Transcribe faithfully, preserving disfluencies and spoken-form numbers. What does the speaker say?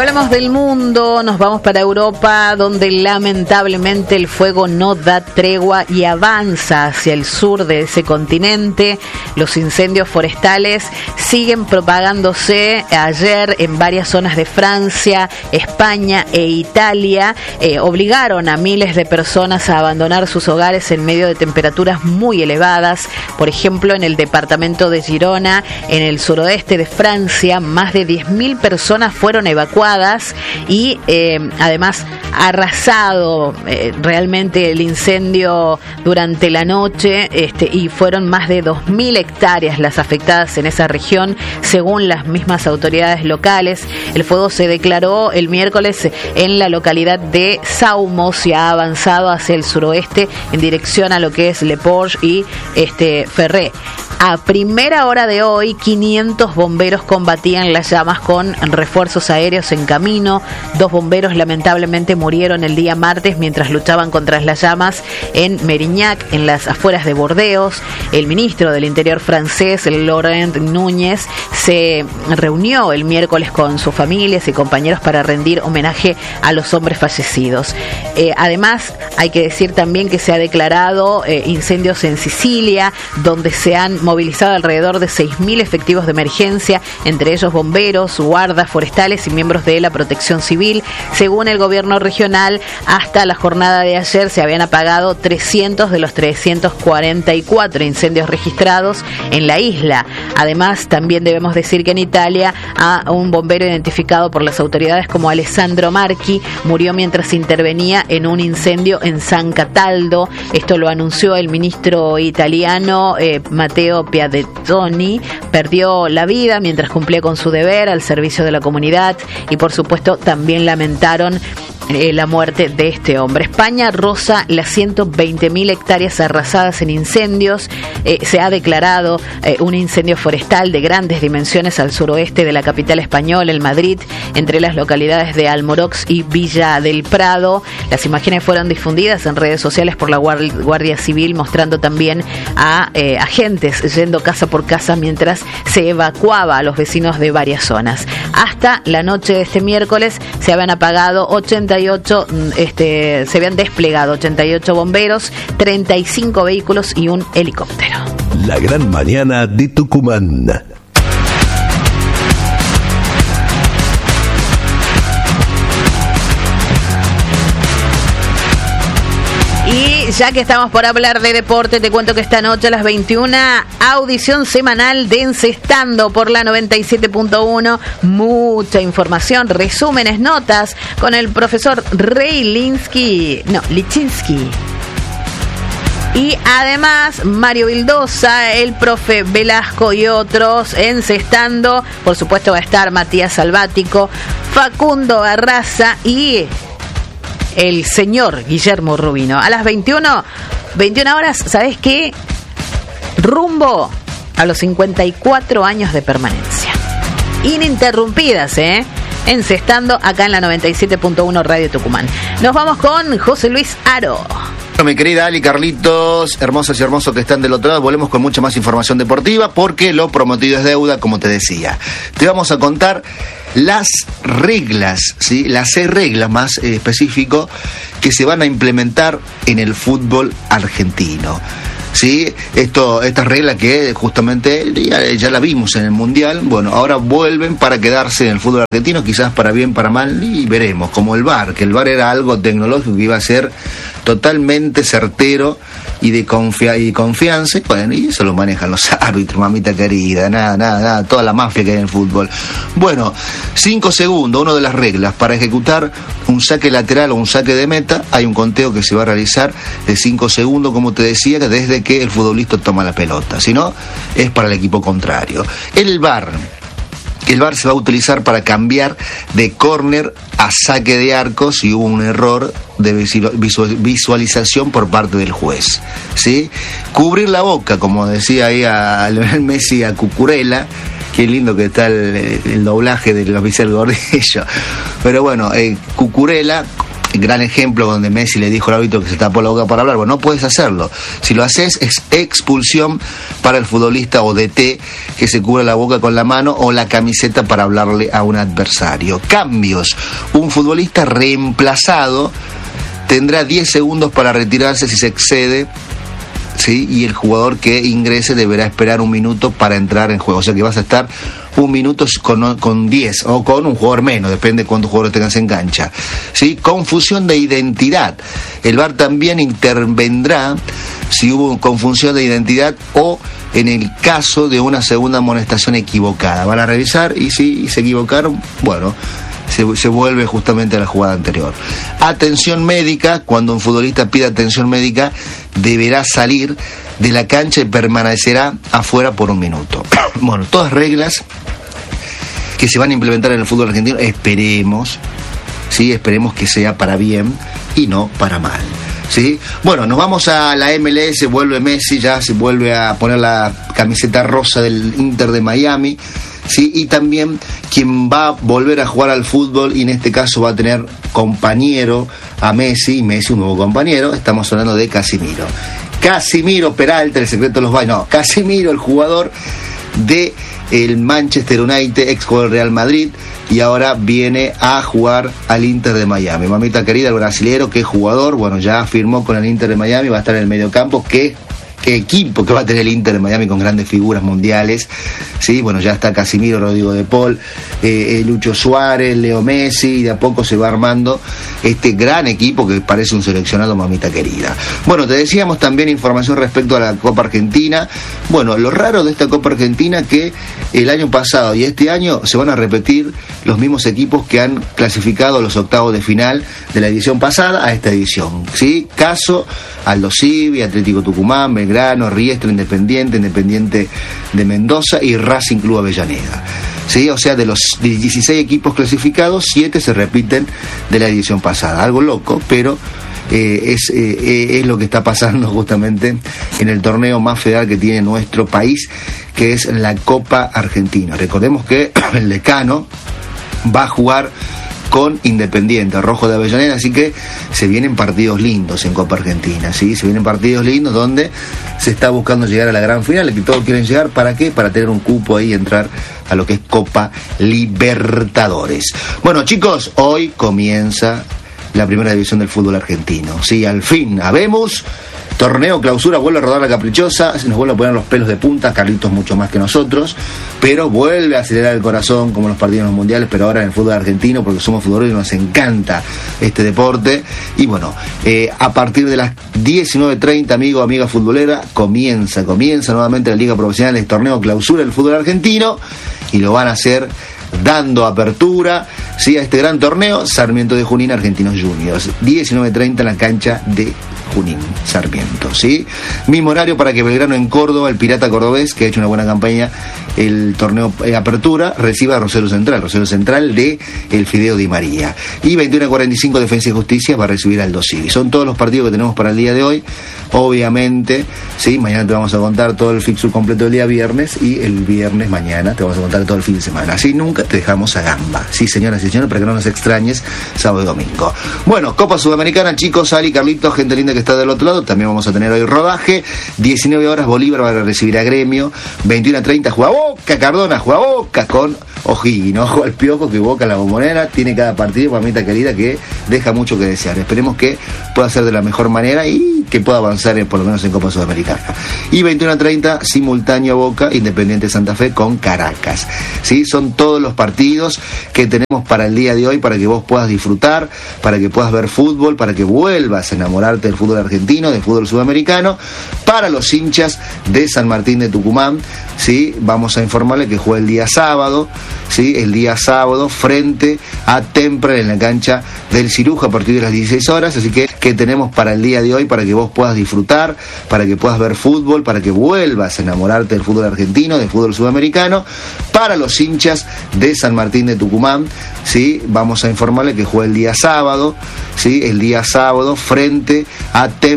Hablamos del mundo, nos vamos para Europa, donde lamentablemente el fuego no da tregua y avanza hacia el sur de ese continente. Los incendios forestales siguen propagándose. Ayer en varias zonas de Francia, España e Italia eh, obligaron a miles de personas a abandonar sus hogares en medio de temperaturas muy elevadas. Por ejemplo, en el departamento de Girona, en el suroeste de Francia, más de diez mil personas fueron evacuadas y eh, además arrasado eh, realmente el incendio durante la noche este, y fueron más de dos mil hectáreas las afectadas en esa región, según las mismas autoridades locales. El fuego se declaró el miércoles en la localidad de Saumos y ha avanzado hacia el suroeste en dirección a lo que es Le Porge y este, Ferré. A primera hora de hoy, quinientos bomberos combatían las llamas con refuerzos aéreos en camino. Dos bomberos lamentablemente murieron el día martes mientras luchaban contra las llamas en Merignac, en las afueras de Burdeos. El ministro del Interior francés, Laurent Núñez, se reunió el miércoles con sus familias y compañeros para rendir homenaje a los hombres fallecidos. Eh, además, hay que decir también que se ha declarado eh, incendios en Sicilia, donde se han movilizado alrededor de seis mil efectivos de emergencia, entre ellos bomberos, guardas forestales y miembros de la protección civil. Según el gobierno regional, hasta la jornada de ayer se habían apagado trescientos de los trescientos cuarenta y cuatro incendios registrados en la isla. Además, también debemos decir que en Italia, a un bombero identificado por las autoridades como Alessandro Marchi murió mientras intervenía en un incendio en San Cataldo. Esto lo anunció el ministro italiano eh, Matteo Piadettoni. Perdió la vida mientras cumplía con su deber al servicio de la comunidad y por supuesto también lamentaron eh, la muerte de este hombre. España roza las ciento veinte mil hectáreas arrasadas en incendios. Eh, se ha declarado eh, un incendio forestal de grandes dimensiones al suroeste de la capital española, en Madrid, entre las localidades de Almorox y Villa del Prado. Las imágenes fueron difundidas en redes sociales por la Guardia Civil, mostrando también a eh, agentes yendo casa por casa mientras se evacuaba a los vecinos de varias zonas. Hasta la noche de este miércoles se habían apagado ochenta y ocho, este, se habían desplegado ochenta y ocho bomberos, treinta y cinco vehículos y un helicóptero. La gran mañana de Tucumán. Y ya que estamos por hablar de deporte, te cuento que esta noche a las veintiuna, audición semanal de Encestando por la noventa y siete punto uno. Mucha información, resúmenes, notas con el profesor Rey Linsky, no, Lichinsky. Y además Mario Vildosa, el profe Velasco y otros encestando. Por supuesto va a estar Matías Salvático, Facundo Barraza y el señor Guillermo Rubino. A las veintiuna horas, ¿sabes qué? Rumbo a los cincuenta y cuatro años de permanencia. Ininterrumpidas, ¿eh? Encestando acá en la noventa y siete punto uno Radio Tucumán. Nos vamos con José Luis Aro. Mi querida Ali, Carlitos, hermosos y hermosos que están del otro lado, volvemos con mucha más información deportiva porque lo prometido es deuda, como te decía. Te vamos a contar las reglas, ¿sí? Las seis reglas más eh, específico que se van a implementar en el fútbol argentino. Sí, esto, estas reglas que justamente ya, ya la vimos en el Mundial, bueno, ahora vuelven para quedarse en el fútbol argentino, quizás para bien, para mal, y veremos, como el V A R, que el V A R era algo tecnológico que iba a ser totalmente certero y de confia- y confianza, y bueno, y eso lo manejan los árbitros, mamita querida, nada, nada, nada, toda la mafia que hay en el fútbol. Bueno, cinco segundos, una de las reglas, para ejecutar un saque lateral o un saque de meta, hay un conteo que se va a realizar de cinco segundos, como te decía, desde que el futbolista toma la pelota, si no, es para el equipo contrario. El V A R, el V A R se va a utilizar para cambiar de córner a saque de arco si hubo un error de visualización por parte del juez, ¿sí? Cubrir la boca, como decía ahí a Lionel Messi a Cucurella. Qué lindo que está el, el doblaje del oficial Gordillo. Pero bueno, eh, Cucurella gran ejemplo donde Messi le dijo al árbitro que se tapó la boca para hablar. Bueno, no puedes hacerlo. Si lo haces es expulsión para el futbolista o D T que se cubre la boca con la mano o la camiseta para hablarle a un adversario. Cambios. Un futbolista reemplazado tendrá diez segundos para retirarse si se excede, ¿sí? Y el jugador que ingrese deberá esperar un minuto para entrar en juego. O sea que vas a estar un minuto con, con diez o con un jugador menos, depende de cuántos jugadores tengas en cancha, ¿sí? Confusión de identidad. El V A R también intervendrá si hubo confusión de identidad o en el caso de una segunda amonestación equivocada. Van a revisar y si se equivocaron, bueno, Se, se vuelve justamente a la jugada anterior. Atención médica. Cuando un futbolista pida atención médica, deberá salir de la cancha y permanecerá afuera por un minuto. Bueno, todas reglas que se van a implementar en el fútbol argentino, esperemos, ¿sí? Esperemos que sea para bien y no para mal, ¿sí? Bueno, nos vamos a la M L S, vuelve Messi, ya se vuelve a poner la camiseta rosa del Inter de Miami, ¿sí? Y también quien va a volver a jugar al fútbol y en este caso va a tener compañero a Messi, y Messi un nuevo compañero, estamos hablando de Casimiro. Casimiro Peralta, el secreto de los baños, no, Casimiro, el jugador de el Manchester United, ex jugador del Real Madrid, y ahora viene a jugar al Inter de Miami. Mamita querida, el brasilero, que es jugador, bueno, ya firmó con el Inter de Miami, va a estar en el mediocampo, que qué equipo que va a tener el Inter de Miami con grandes figuras mundiales, sí, bueno, ya está Casimiro, Rodrigo de Paul, eh, eh, Lucho Suárez, Leo Messi, y de a poco se va armando este gran equipo que parece un seleccionado, mamita querida. Bueno, te decíamos también información respecto a la Copa Argentina. Bueno, lo raro de esta Copa Argentina que el año pasado y este año se van a repetir los mismos equipos que han clasificado a los octavos de final de la edición pasada a esta edición, ¿sí? Caso Aldo Civi, Atlético Tucumán, Belgrano, Riestra, Independiente, Independiente de Mendoza y Racing Club Avellaneda, ¿sí? O sea, de los dieciséis equipos clasificados, siete se repiten de la edición pasada. Algo loco, pero eh, es, eh, es lo que está pasando justamente en el torneo más federal que tiene nuestro país, que es la Copa Argentina. Recordemos que el decano va a jugar con Independiente, Rojo de Avellaneda, así que se vienen partidos lindos en Copa Argentina, ¿sí? Se vienen partidos lindos donde se está buscando llegar a la gran final, que todos quieren llegar, ¿para qué? Para tener un cupo ahí y entrar a lo que es Copa Libertadores. Bueno, chicos, hoy comienza la primera división del fútbol argentino, ¿sí? Al fin, habemos torneo clausura, vuelve a rodar la caprichosa, se nos vuelve a poner los pelos de punta, Carlitos mucho más que nosotros, pero vuelve a acelerar el corazón como los partidos en los mundiales, pero ahora en el fútbol argentino, porque somos futboleros y nos encanta este deporte. Y bueno, eh, a partir de las diecinueve treinta, amigo, amiga futbolera, comienza, comienza nuevamente la Liga Profesional, el torneo clausura del fútbol argentino, y lo van a hacer dando apertura, ¿sí?, a este gran torneo, Sarmiento de Junín, Argentinos Juniors, diecinueve treinta en la cancha de Junín, Sarmiento, ¿sí? Mismo horario para que Belgrano en Córdoba, el Pirata Cordobés, que ha hecho una buena campaña, el torneo de apertura, reciba a Rosario Central, Rosario Central de el Fideo Di María. Y veintiuno cuarenta y cinco, Defensa y Justicia va a recibir al Aldo Civi. Son todos los partidos que tenemos para el día de hoy. Obviamente, sí, mañana te vamos a contar todo el fixture completo del día viernes, y el viernes mañana te vamos a contar todo el fin de semana. Así nunca te dejamos a gamba. Sí, señoras y señores, para que no nos extrañes sábado y domingo. Bueno, Copa Sudamericana, chicos, Ali, Carlitos, gente linda que está del otro lado. También vamos a tener hoy rodaje. diecinueve horas, Bolívar va a recibir a Gremio. veintiuno treinta, juega Boca, Cardona, juega Boca con O'Higgins. Ojo al piojo que Boca en la Bombonera tiene cada partido, mamita querida, que deja mucho que desear. Esperemos que pueda ser de la mejor manera y que pueda avanzar en, por lo menos en Copa Sudamericana. Y veintiuno treinta, simultáneo Boca, Independiente Santa Fe con Caracas. ¿Sí? Son todos los partidos que tenemos para el día de hoy, para que vos puedas disfrutar, para que puedas ver fútbol, para que vuelvas a enamorarte del fútbol argentino, del fútbol sudamericano. Para los hinchas de San Martín de Tucumán, ¿sí?, vamos a informarle que juega el día sábado, ¿sí?, el día sábado frente a Temple en la cancha del Ciruja a partir de las dieciséis horas. Así que, que tenemos para el día de hoy, para que vos puedas disfrutar, para que puedas ver fútbol, para que vuelvas a enamorarte del fútbol argentino, del fútbol sudamericano. Para los hinchas de San Martín de Tucumán, ¿sí?, vamos a informarle que juega el día sábado, ¿sí?, el día sábado frente a Temple